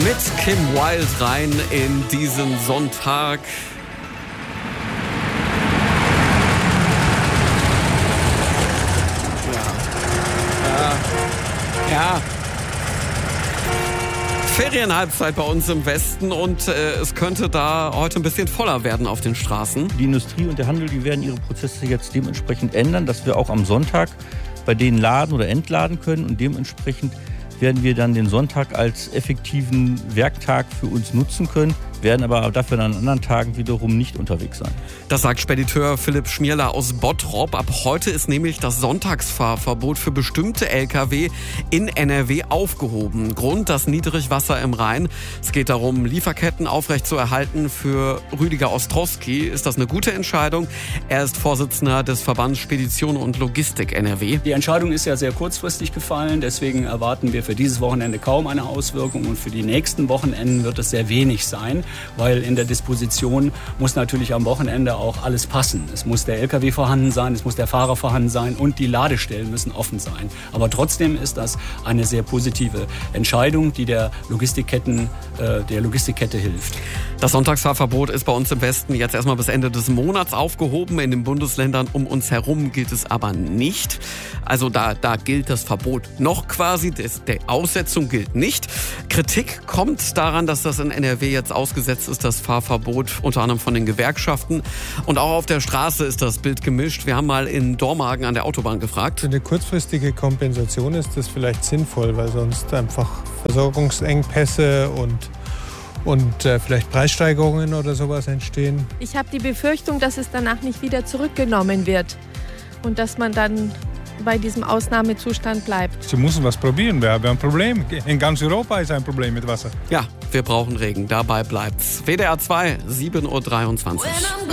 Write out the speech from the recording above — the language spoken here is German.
Mit Kim Wilde rein in diesen Sonntag. Ja. Ferienhalbzeit bei uns im Westen und es könnte da heute ein bisschen voller werden auf den Straßen. Die Industrie und der Handel, die werden ihre Prozesse jetzt dementsprechend ändern, dass wir auch am Sonntag bei denen laden oder entladen können und dementsprechend werden wir dann den Sonntag als effektiven Werktag für uns nutzen können, werden aber dafür an anderen Tagen wiederum nicht unterwegs sein. Das sagt Spediteur Philipp Schmierler aus Bottrop. Ab heute ist nämlich das Sonntagsfahrverbot für bestimmte Lkw in NRW aufgehoben. Grund das Niedrigwasser im Rhein. Es geht darum, Lieferketten aufrechtzuerhalten. Für Rüdiger Ostrowski ist das eine gute Entscheidung. Er ist Vorsitzender des Verbands Spedition und Logistik NRW. Die Entscheidung ist ja sehr kurzfristig gefallen. Deswegen erwarten wir für dieses Wochenende kaum eine Auswirkung. Und für die nächsten Wochenenden wird es sehr wenig sein. Weil in der Disposition muss natürlich am Wochenende auch alles passen. Es muss der LKW vorhanden sein, es muss der Fahrer vorhanden sein und die Ladestellen müssen offen sein. Aber trotzdem ist das eine sehr positive Entscheidung, die der Logistikkette hilft. Das Sonntagsfahrverbot ist bei uns im Westen jetzt erstmal bis Ende des Monats aufgehoben. In den Bundesländern um uns herum gilt es aber nicht. Also da gilt das Verbot noch quasi, der Aussetzung gilt nicht. Kritik kommt daran, dass das in NRW jetzt ausgesetzt ist, das Fahrverbot, unter anderem von den Gewerkschaften. Und auch auf der Straße ist das Bild gemischt. Wir haben mal in Dormagen an der Autobahn gefragt. Für eine kurzfristige Kompensation ist das vielleicht sinnvoll, weil sonst einfach Versorgungsengpässe und vielleicht Preissteigerungen oder sowas entstehen. Ich habe die Befürchtung, dass es danach nicht wieder zurückgenommen wird und dass man dann bei diesem Ausnahmezustand bleibt. Sie müssen was probieren, wir haben ein Problem. In ganz Europa ist ein Problem mit Wasser. Ja, wir brauchen Regen, dabei bleibt's. WDR 2, 7:23 Uhr.